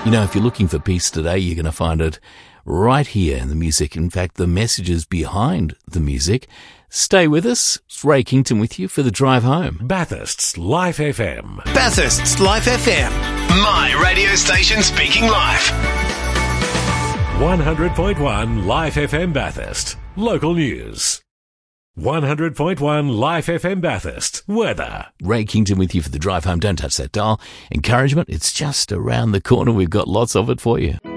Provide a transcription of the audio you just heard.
You know, if you're looking for peace today, you're going to find it right here in the music. In fact, the messages behind the music. Stay with us. It's Ray Kington with you for the drive home. Bathurst's Life FM. Bathurst's Life FM. My radio station speaking live. 100.1 Life FM Bathurst. Local news. 100.1 Life FM Bathurst. Weather. Ray Kington with you for the drive home. Don't touch that dial. Encouragement, it's just around the corner. We've got lots of it for you.